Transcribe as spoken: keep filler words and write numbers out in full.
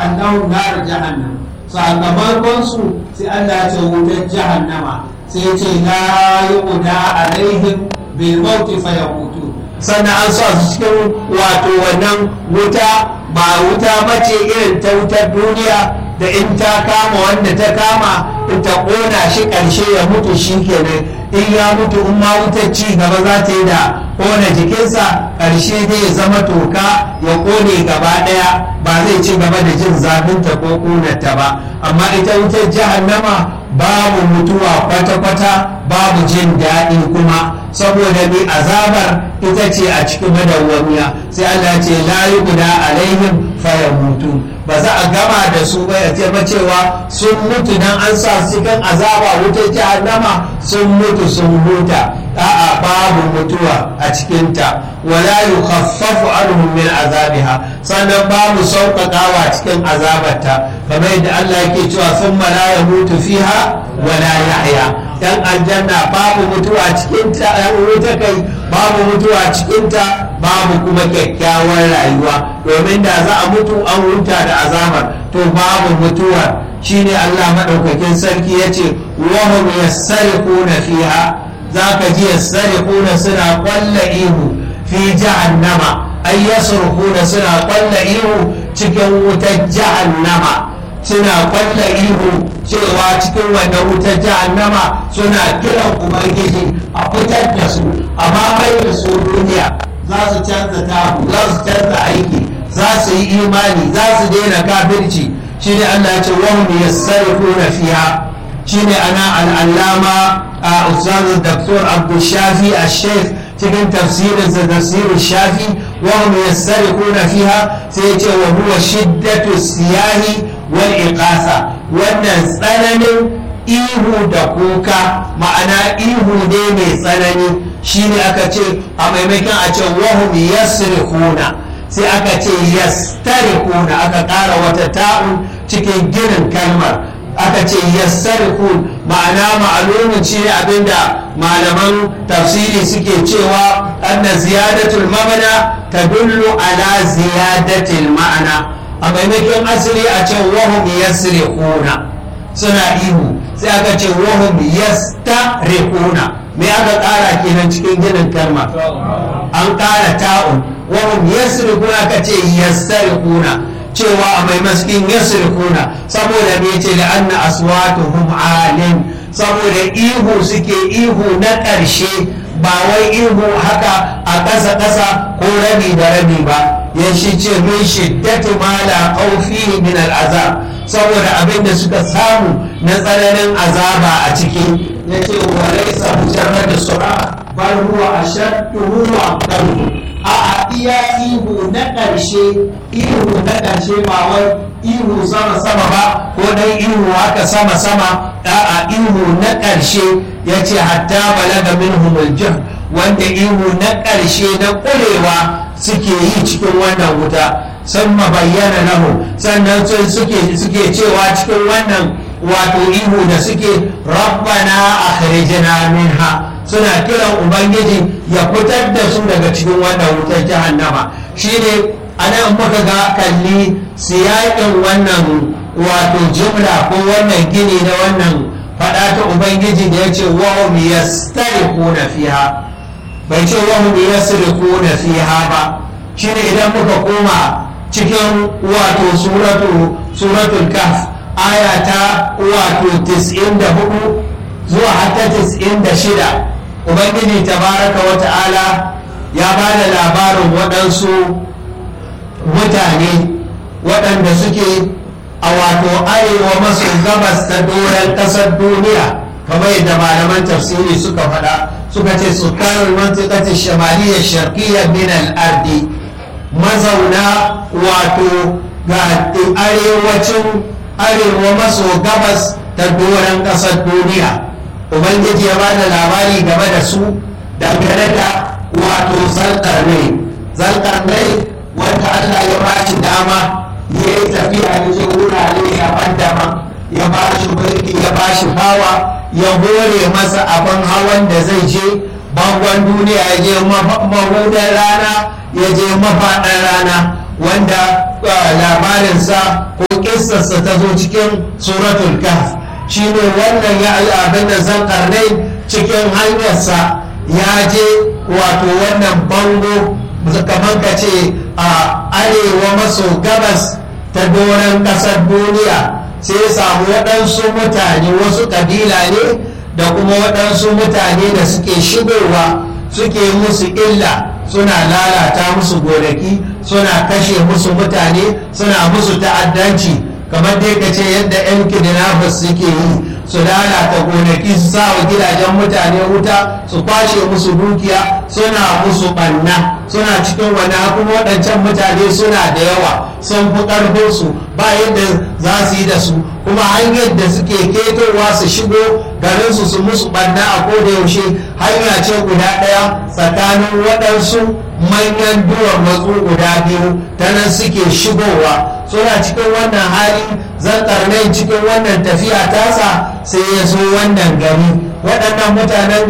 annahum nar jahannam, sakamakon su sai Allah ya ce wutar jahannama, sai ya ce la yuqda alaihim bil mauti fayamutu. Sannan an sa su cikin wato wannan wuta, ba wuta bace irin ta wutar duniya da in ta kama wanda ta kama in ta ƙona shi ƙarshe ya mutu shi kenan, in ya mutu in ma wutar ci gaba za ta yi da ƙona jikinsa ƙarshe zai ya zama toka ya ƙone gaba ɗaya, ba zai ci gaba da jin zafinta ko ƙunarta ba. Amma ita wutar jahannama babu mutuwa kwata-kwata, babu jin daɗi kuma, saboda ni azabar ita ce a cikin madawwamiya. Sai Allah ce la yuqda alaihim fayamutu, ba za a gama da su ba ya ba cewa sun mutu dan an sa su cikin azaba wutar jahannama sun mutu sun huta. A'a, babu mutuwa a cikinta, wala yukhaffafu anhum min azabiha, sannan babu sauƙaƙawa cikin azabarta, kamar yadda Allah yake cewa thumma la yamutu fiha wala yahya. Dan aljanna babu mutuwa cikinta, yan wuta kai babu mutuwa cikinta, babu kuma kyakkyawar rayuwa, domin da za a mutu an huta da azabar, to babu mutuwa. Shine Allah madaukakin sarki yace wa hum yassariquna fiha, za ka ji yassariquna suna kwalla ihu fi jahannama, ay yasrukuna suna kwalla ihu cikin wutar jahannama, suna kwalla ihu cewa cikin wannan wutar jahannama suna kiran ubangiji a fitar da su, amma mai da su duniya, za su canza tabu, za su canza aiki, za su yi imani, za su daina kafirci. Shi ne Allah ya ce wahum yassariquna fiha. shine ana al'allama a ustaz Doktor Abdul Shafi al-Sheikh cikin tafsirin sa tafsirul Shafi wa hum yasariquna fiha, sai yace wa huwa shiddatu siyahi wal iqasa, wannan tsananin ihu da kuka, ma'ana ihu ne mai tsanani, shine aka ce a maimakon a ce wa hum yasriquna sai aka ce yastariquna, aka ƙara wata ta'un cikin ginin kalmar, aka ce yassarikun, ma'ana ma'alumin shi ne abinda malaman tafsiri suke cewa anna ziyadatul mabana tadullu ala ziyadatil ma'ana. A maimakon asali a ce wahum yasrikuna suna ihu, sai aka ce wahum yastarikuna. Me aka ƙara kenan cikin ginin kalma? An ƙara ta'un. Wahum yasrikuna aka ce yassarikuna, cewa a mai maskin yasrikuna, saboda me ce da anna aswatuhum alim, saboda ihu suke ihu na ƙarshe, ba wai ihu haka a ƙasa ƙasa ko rabi da rabi ba. ya shi ce min shiddati ma la khawfi min al'azab, saboda abin da suka samu na tsananin azaba a ciki. ya ce wa laysa mujarrad sura bal huwa ashaddu wa aqdaru, a iya ihu na ƙarshe, ihu na ƙarshe ba wai ihu sama-sama ba ko dai ihu haka sama-sama, a ihu na ƙarshe. ya ce hatta balaga minhumul jahl, wanda ihu na ƙarshe na ƙurewa suke yi cikin wannan wuta. sun mabayyana lahu, sannan sun suke cewa cikin wannan wato ihu da suke rabbana akhrijna minha, suna kiran ubangiji ya fitar da su daga cikin wannan wutar jahannama. shine ana muka ga kalli siyaƙin wannan wato jumla ko wannan gini na wannan faɗa ta ubangiji da ya ce wahum yastariquna fiha, bai ce wahum yasriquna fiha ba. shine idan muka koma cikin wato suratu suratul kahf aya ta wato tis'in da hudu zuwa hatta tis'in da shida, ubangiji tabaraka wa ta'ala ya ba da labarin waɗansu mutane waɗanda suke a wato arewa maso gabas ta doron ƙasar duniya, kamar yadda malaman tafsiri suka faɗa, suka ce sukanul mantiqati shamaliyya sharqiyya min al-ardi, mazauna wato ga arewacin arewa maso gabas ta doron ƙasar duniya. ubangiji ya bada labari game da su dangane da wato zalƙarnai zalƙarnai wanda Allah ya ba shi dama ya yi tafiya da je wurare daban-daban, ya ba shi mulki, ya ba shi hawa, ya hore masa abin hawan da zai je bangon duniya, ya je mahudan rana, ya je mafaɗar rana, wanda labarinsa ko kissarsa ta zo cikin suratul kahf. shi ne wannan ya yi abin da Zulqarnain cikin hanyarsa ya je wato wannan bango kamar ka ce a arewa maso gabas ta doron ƙasar duniya, sai ya samu waɗansu mutane, wasu ƙabila ne da kuma waɗansu mutane da suke shigowa suke musu illa, suna lalata musu gonaki, suna kashe musu mutane, suna musu ta'addanci, kamar dai ka ce yadda 'yan kidnappers suke yi, su lalata gonaki, su sa wa gidajen mutane wuta, su kwashe musu dukiya, suna musu ɓanna, suna cikin wani kuma waɗancan mutane suna da yawa, sun fi ƙarfinsu, ba yadda za su yi da su, kuma hanyar da suke ketowa su shigo garinsu su musu ɓanna a koda yaushe hanya ce guda ɗaya tsakanin waɗansu manyan duwar matsu guda biyu, ta nan suke shigowa. Suna cikin wannan hali, Zulqarnain cikin wannan tafiya tasa sai ya zo wannan gari, waɗannan mutanen